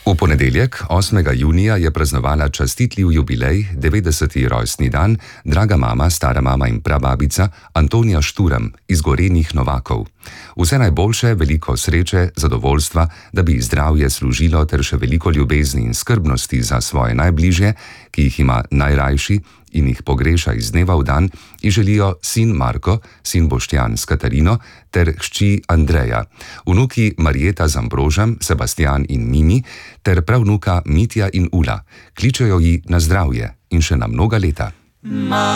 V ponedeljek, 8. junija, je praznovala častitljiv jubilej, 90. rojstni dan, draga mama, stara mama in prababica Antonija Šturm iz Gorenjih Novakov. Vse najboljše, veliko sreče, zadovoljstva, da bi zdravje služilo ter še veliko ljubezni in skrbnosti za svoje najbližje, ki jih ima najrajši in jih pogreša iz dneva v dan, in želijo sin Marko, sin Boštjan s Katarino ter hči Andreja, vnuki Marjeta z Ambrožem, Sebastian in Mimi ter pravnuka Mitja in Ula. Kličejo ji na zdravje in še na mnoga leta.